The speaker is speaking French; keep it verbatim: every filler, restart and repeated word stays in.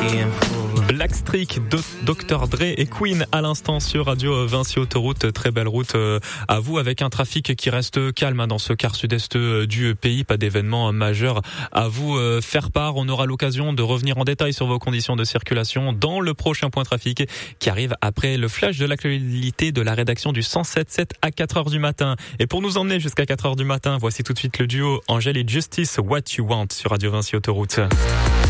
Blackstreet, docteur Dre et Queen à l'instant sur Radio Vinci Autoroute. Très belle route à vous avec un trafic qui reste calme dans ce quart sud-est du pays. Pas d'événements majeurs à vous faire part. On aura l'occasion de revenir en détail sur vos conditions de circulation dans le prochain point trafic qui arrive après le flash de l'actualité de la rédaction du cent sept sept à quatre heures du matin. Et pour nous emmener jusqu'à quatre heures du matin, voici tout de suite le duo Angèle et Justice, What You Want sur Radio Vinci Autoroute.